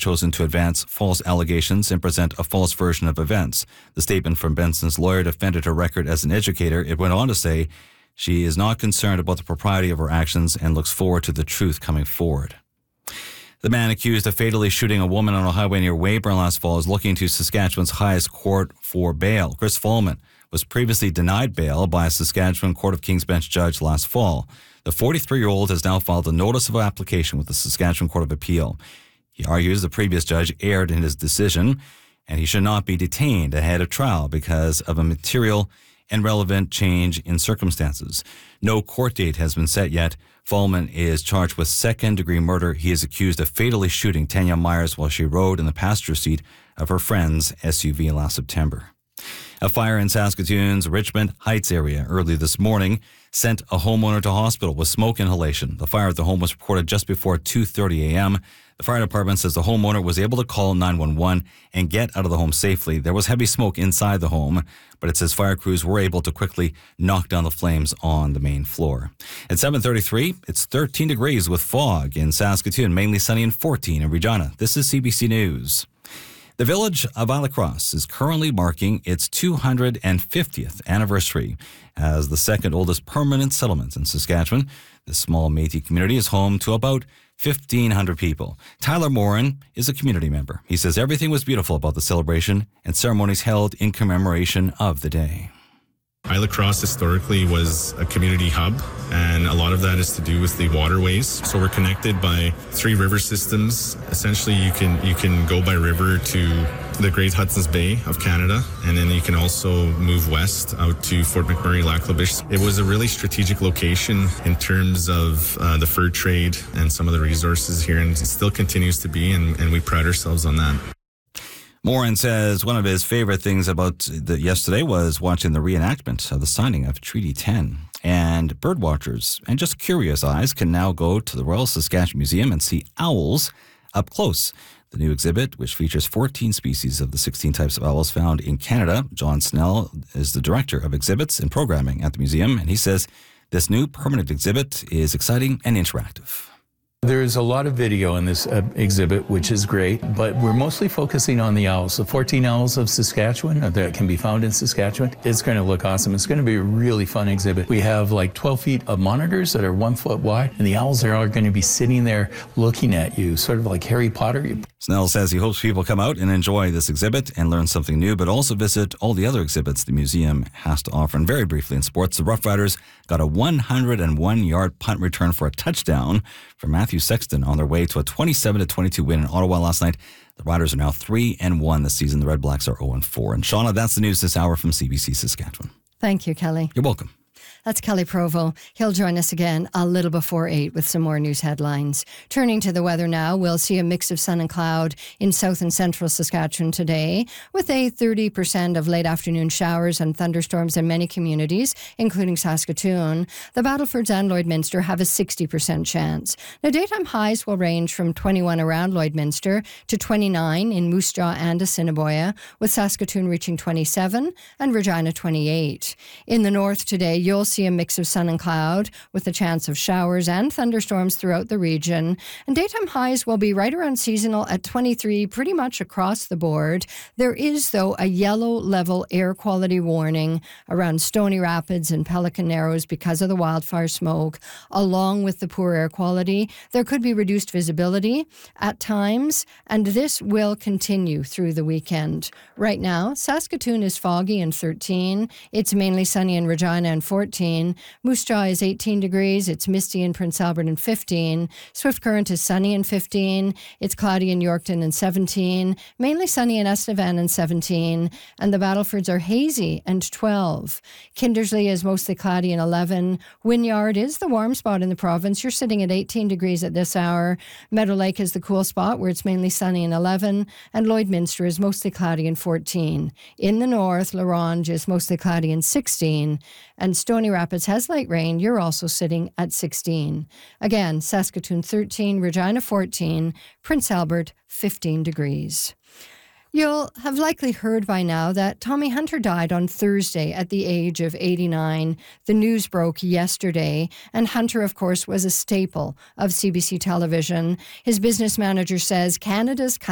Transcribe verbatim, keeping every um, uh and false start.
chosen to advance false allegations and present a false version of events. The statement from Benson's lawyer defended her record as an educator. It went on to say she is not concerned about the propriety of her actions and looks forward to the truth coming forward. The man accused of fatally shooting a woman on a highway near Weyburn last fall is looking to Saskatchewan's highest court for bail. Chris Fallman was previously denied bail by a Saskatchewan Court of King's Bench judge last fall. The forty-three-year-old has now filed a notice of application with the Saskatchewan Court of Appeal. He argues the previous judge erred in his decision and he should not be detained ahead of trial because of a material and relevant change in circumstances. No court date has been set yet. Fallman is charged with second-degree murder. He is accused of fatally shooting Tanya Myers while she rode in the passenger seat of her friend's S U V last September. A fire in Saskatoon's Richmond Heights area early this morning sent a homeowner to hospital with smoke inhalation. The fire at the home was reported just before two thirty a.m. The fire department says the homeowner was able to call nine one one and get out of the home safely. There was heavy smoke inside the home, but it says fire crews were able to quickly knock down the flames on the main floor. At seven thirty-three, it's thirteen degrees with fog in Saskatoon, mainly sunny and fourteen in Regina. This is C B C News. The village of Alacross is currently marking its two hundred fiftieth anniversary as the second oldest permanent settlement in Saskatchewan. This small Métis community is home to about fifteen hundred people. Tyler Morin is a community member. He says everything was beautiful about the celebration and ceremonies held in commemoration of the day. Isla Cross historically was a community hub, and a lot of that is to do with the waterways. So we're connected by three river systems. Essentially, you can you can go by river to the Great Hudson's Bay of Canada, and then you can also move west out to Fort McMurray, Lac La Biche. It was a really strategic location in terms of uh, the fur trade and some of the resources here, and it still continues to be, and, and we pride ourselves on that. Morin says one of his favorite things about the, yesterday was watching the reenactment of the signing of Treaty ten. And birdwatchers and just curious eyes can now go to the Royal Saskatchewan Museum and see owls up close. The new exhibit, which features fourteen species of the sixteen types of owls found in Canada. John Snell is the director of exhibits and programming at the museum, and he says this new permanent exhibit is exciting and interactive. There's a lot of video in this uh, exhibit, which is great, but we're mostly focusing on the owls. The fourteen owls of Saskatchewan that can be found in Saskatchewan. It's going to look awesome. It's going to be a really fun exhibit. We have like twelve feet of monitors that are one foot wide, and the owls are all going to be sitting there looking at you, sort of like Harry Potter. Snell says he hopes people come out and enjoy this exhibit and learn something new, but also visit all the other exhibits the museum has to offer. And very briefly in sports, the Rough Riders got a one hundred one yard punt return for a touchdown from Matthew Sexton on their way to a twenty-seven to twenty-two win in Ottawa last night. The Riders are now three and one this season. The Red Blacks are oh and four. And Shauna, that's the news this hour from C B C Saskatchewan. Thank you, Kelly. You're welcome. That's Kelly Provo. He'll join us again a little before eight with some more news headlines. Turning to the weather now, we'll see a mix of sun and cloud in south and central Saskatchewan today, with a thirty percent of late afternoon showers and thunderstorms in many communities, including Saskatoon. The Battlefords and Lloydminster have a sixty percent chance. The daytime highs will range from twenty-one around Lloydminster to twenty-nine in Moose Jaw and Assiniboia, with Saskatoon reaching twenty-seven and Regina twenty-eight. In the north today, you'll see a mix of sun and cloud with a chance of showers and thunderstorms throughout the region. And daytime highs will be right around seasonal at twenty-three pretty much across the board. There is, though, a yellow level air quality warning around Stony Rapids and Pelican Narrows because of the wildfire smoke. Along with the poor air quality, there could be reduced visibility at times, and this will continue through the weekend. Right now, Saskatoon is foggy and thirteen. It's mainly sunny in Regina and fourteen. Moose Jaw is eighteen degrees. It's misty in Prince Albert and fifteen. Swift Current is sunny and fifteen. It's cloudy in Yorkton and seventeen. Mainly sunny in Estevan and seventeen. And the Battlefords are hazy and twelve. Kindersley is mostly cloudy and eleven. Wynyard is the warm spot in the province. You're sitting at eighteen degrees at this hour. Meadow Lake is the cool spot where it's mainly sunny and eleven. And Lloydminster is mostly cloudy and fourteen. In the north, La Ronge is mostly cloudy and sixteen. And Stony Rapids has light rain. You're also sitting at sixteen. Again, Saskatoon thirteen, Regina fourteen, Prince Albert fifteen degrees. You'll have likely heard by now that Tommy Hunter died on Thursday at the age of eighty-nine. The news broke yesterday, and Hunter, of course, was a staple of C B C television. His business manager says Canada's